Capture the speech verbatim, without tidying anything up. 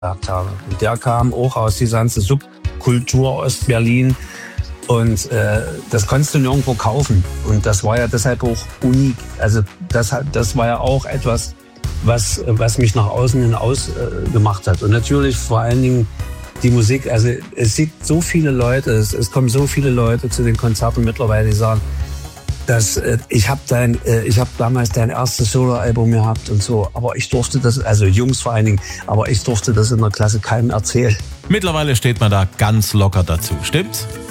habe. Und der kam auch aus dieser ganzen Subkultur Ostberlin. Und äh, das konntest du nirgendwo kaufen. Und das war ja deshalb auch unik. Also das, das war ja auch etwas, was, was mich nach außen hin ausgemacht äh, hat. Und natürlich vor allen Dingen die Musik. Also es sieht so viele Leute, es, es kommen so viele Leute zu den Konzerten mittlerweile, die sagen, dass äh, ich habe dein, äh, ich habe damals dein erstes Soloalbum gehabt und so. Aber ich durfte das, also Jungs vor allen Dingen, aber ich durfte das in der Klasse keinem erzählen. Mittlerweile steht man da ganz locker dazu, stimmt's?